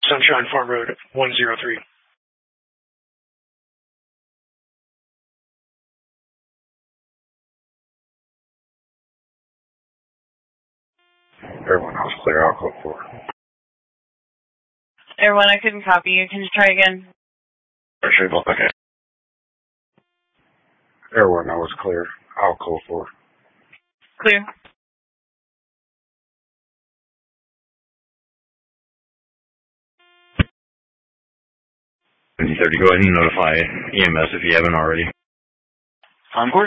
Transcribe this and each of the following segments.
Sunshine Farm Road, 103. Everyone else clear. I'll code 4. Everyone, I couldn't copy you. Can you try again? Okay. Everyone else clear. I'll code 4. Clear. Go ahead and notify EMS if you haven't already. Concord?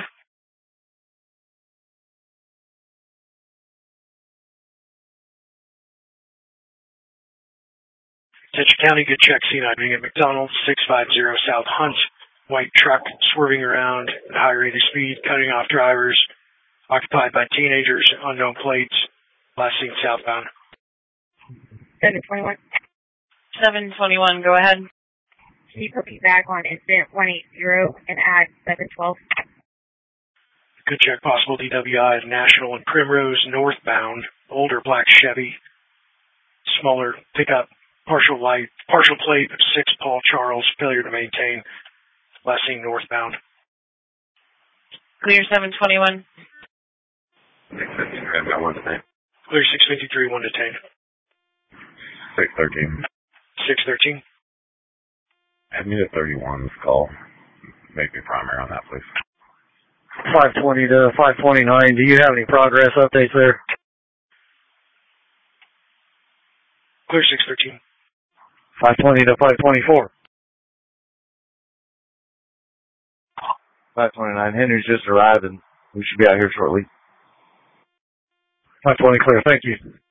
Tetra County, good check, C9 at McDonald, 650 South Hunt. White truck swerving around at high rate of speed, cutting off drivers, occupied by teenagers, unknown plates, last seen southbound. 721. 721, go ahead. Can you put me back on incident 180 and add 712? Good check, possible DWI at National and Primrose, northbound, older black Chevy, smaller pickup, partial plate, 6 Paul Charles, failure to maintain, last seen northbound. Clear 721. 653, got 1 detained. Clear 653, 1 detained. 613. 613. I need a 31's call. Make me primary on that, please. 520 to 529. Do you have any progress updates there? Clear 613. 520 to 524. 529. Henry's just arrived and we should be out here shortly. 520 clear. Thank you.